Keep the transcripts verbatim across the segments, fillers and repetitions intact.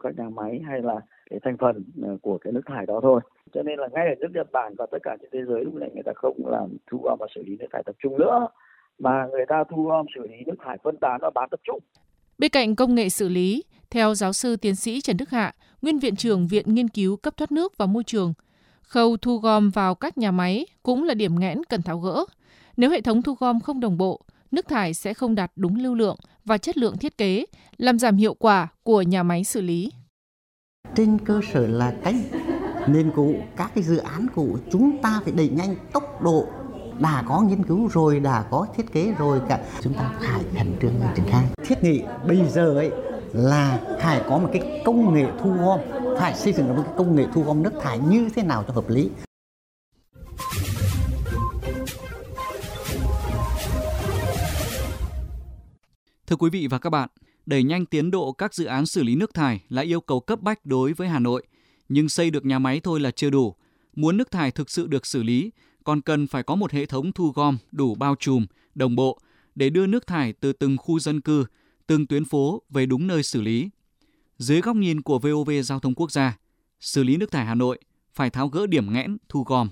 các nhà máy hay là cái thành phần của cái nước thải đó thôi. Cho nên là ngay ở nước Nhật Bản và tất cả trên thế giới lúc này người ta không làm thu gom và xử lý nước thải tập trung nữa, mà người ta thu gom xử lý nước thải phân tán và bán tập trung. Bên cạnh công nghệ xử lý, theo giáo sư tiến sĩ Trần Đức Hạ, nguyên viện trưởng Viện Nghiên cứu cấp thoát nước và môi trường, khâu thu gom vào các nhà máy cũng là điểm nghẽn cần tháo gỡ. Nếu hệ thống thu gom không đồng bộ, nước thải sẽ không đạt đúng lưu lượng và chất lượng thiết kế, làm giảm hiệu quả của nhà máy xử lý. Trên cơ sở là cái nền cũ, các cái dự án cũ, chúng ta phải đẩy nhanh tốc độ. Đã có nghiên cứu rồi, đã có thiết kế rồi, cả chúng ta phải khẩn trương triển khai. Thiết nghị bây giờ ấy là phải có một cái công nghệ thu gom, phải xây dựng một cái công nghệ thu gom nước thải như thế nào cho hợp lý. Thưa quý vị và các bạn, đẩy nhanh tiến độ các dự án xử lý nước thải là yêu cầu cấp bách đối với Hà Nội. Nhưng xây được nhà máy thôi là chưa đủ. Muốn nước thải thực sự được xử lý, còn cần phải có một hệ thống thu gom đủ bao trùm, đồng bộ để đưa nước thải từ từng khu dân cư, từng tuyến phố về đúng nơi xử lý. Dưới góc nhìn của vê o vê Giao thông Quốc gia, xử lý nước thải Hà Nội phải tháo gỡ điểm nghẽn thu gom.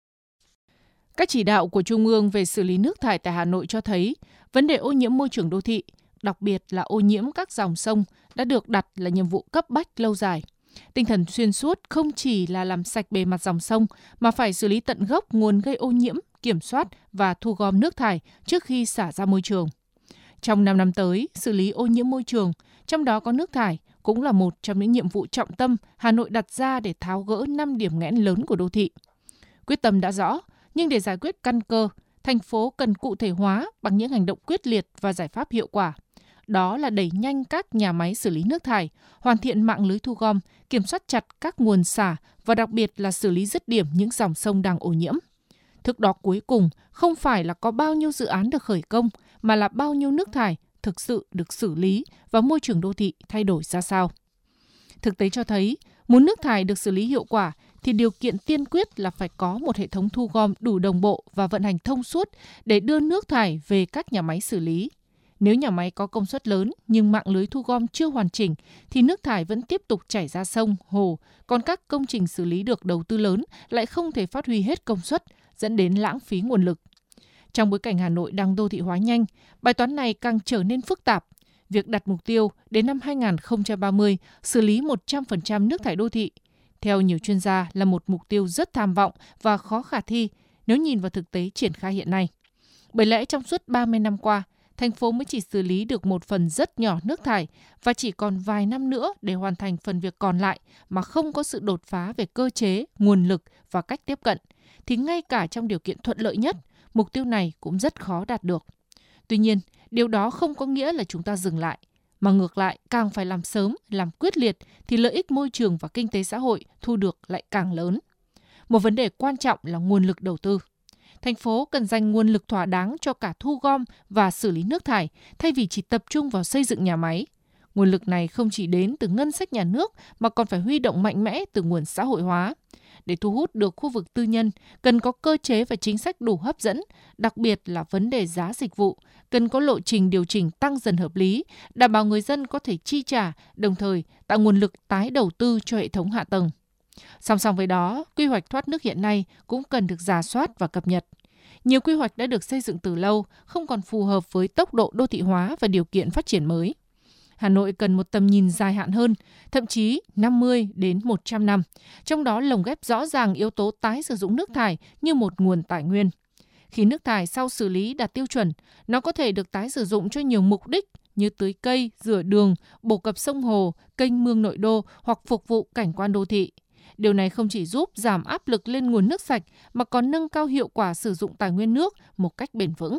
Các chỉ đạo của Trung ương về xử lý nước thải tại Hà Nội cho thấy vấn đề ô nhiễm môi trường đô thị, đặc biệt là ô nhiễm các dòng sông, đã được đặt là nhiệm vụ cấp bách lâu dài. Tinh thần xuyên suốt không chỉ là làm sạch bề mặt dòng sông mà phải xử lý tận gốc nguồn gây ô nhiễm, kiểm soát và thu gom nước thải trước khi xả ra môi trường. Trong năm năm tới, xử lý ô nhiễm môi trường, trong đó có nước thải, cũng là một trong những nhiệm vụ trọng tâm Hà Nội đặt ra để tháo gỡ năm điểm nghẽn lớn của đô thị. Quyết tâm đã rõ, nhưng để giải quyết căn cơ, thành phố cần cụ thể hóa bằng những hành động quyết liệt và giải pháp hiệu quả. Đó là đẩy nhanh các nhà máy xử lý nước thải, hoàn thiện mạng lưới thu gom, kiểm soát chặt các nguồn xả và đặc biệt là xử lý dứt điểm những dòng sông đang ô nhiễm. Thước đo cuối cùng không phải là có bao nhiêu dự án được khởi công, mà là bao nhiêu nước thải thực sự được xử lý và môi trường đô thị thay đổi ra sao. Thực tế cho thấy, muốn nước thải được xử lý hiệu quả thì điều kiện tiên quyết là phải có một hệ thống thu gom đủ đồng bộ và vận hành thông suốt để đưa nước thải về các nhà máy xử lý. Nếu nhà máy có công suất lớn nhưng mạng lưới thu gom chưa hoàn chỉnh thì nước thải vẫn tiếp tục chảy ra sông, hồ, còn các công trình xử lý được đầu tư lớn lại không thể phát huy hết công suất, dẫn đến lãng phí nguồn lực. Trong bối cảnh Hà Nội đang đô thị hóa nhanh, bài toán này càng trở nên phức tạp. Việc đặt mục tiêu đến năm hai không ba mươi xử lý một trăm phần trăm nước thải đô thị, theo nhiều chuyên gia là một mục tiêu rất tham vọng và khó khả thi nếu nhìn vào thực tế triển khai hiện nay. Bởi lẽ trong suốt ba mươi năm qua, thành phố mới chỉ xử lý được một phần rất nhỏ nước thải và chỉ còn vài năm nữa để hoàn thành phần việc còn lại mà không có sự đột phá về cơ chế, nguồn lực và cách tiếp cận, thì ngay cả trong điều kiện thuận lợi nhất, mục tiêu này cũng rất khó đạt được. Tuy nhiên, điều đó không có nghĩa là chúng ta dừng lại, mà ngược lại càng phải làm sớm, làm quyết liệt thì lợi ích môi trường và kinh tế xã hội thu được lại càng lớn. Một vấn đề quan trọng là nguồn lực đầu tư. Thành phố cần dành nguồn lực thỏa đáng cho cả thu gom và xử lý nước thải thay vì chỉ tập trung vào xây dựng nhà máy. Nguồn lực này không chỉ đến từ ngân sách nhà nước mà còn phải huy động mạnh mẽ từ nguồn xã hội hóa. Để thu hút được khu vực tư nhân, cần có cơ chế và chính sách đủ hấp dẫn, đặc biệt là vấn đề giá dịch vụ, cần có lộ trình điều chỉnh tăng dần hợp lý, đảm bảo người dân có thể chi trả, đồng thời tạo nguồn lực tái đầu tư cho hệ thống hạ tầng. Song song với đó, quy hoạch thoát nước hiện nay cũng cần được rà soát và cập nhật. Nhiều quy hoạch đã được xây dựng từ lâu, không còn phù hợp với tốc độ đô thị hóa và điều kiện phát triển mới. Hà Nội cần một tầm nhìn dài hạn hơn, thậm chí năm mươi đến một trăm năm, trong đó lồng ghép rõ ràng yếu tố tái sử dụng nước thải như một nguồn tài nguyên. Khi nước thải sau xử lý đạt tiêu chuẩn, nó có thể được tái sử dụng cho nhiều mục đích như tưới cây, rửa đường, bổ cập sông hồ, kênh mương nội đô hoặc phục vụ cảnh quan đô thị. Điều này không chỉ giúp giảm áp lực lên nguồn nước sạch mà còn nâng cao hiệu quả sử dụng tài nguyên nước một cách bền vững.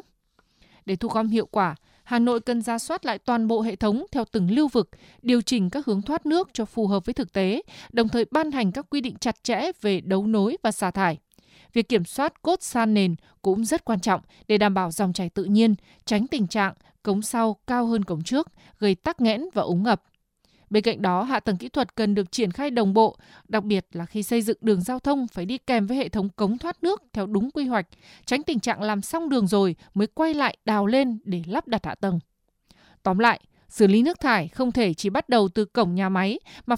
Để thu gom hiệu quả, Hà Nội cần rà soát lại toàn bộ hệ thống theo từng lưu vực, điều chỉnh các hướng thoát nước cho phù hợp với thực tế, đồng thời ban hành các quy định chặt chẽ về đấu nối và xả thải. Việc kiểm soát cốt san nền cũng rất quan trọng để đảm bảo dòng chảy tự nhiên, tránh tình trạng cống sau cao hơn cống trước, gây tắc nghẽn và úng ngập. Bên cạnh đó, hạ tầng kỹ thuật cần được triển khai đồng bộ, đặc biệt là khi xây dựng đường giao thông phải đi kèm với hệ thống cống thoát nước theo đúng quy hoạch, tránh tình trạng làm xong đường rồi mới quay lại đào lên để lắp đặt hạ tầng. Tóm lại, xử lý nước thải không thể chỉ bắt đầu từ cổng nhà máy mà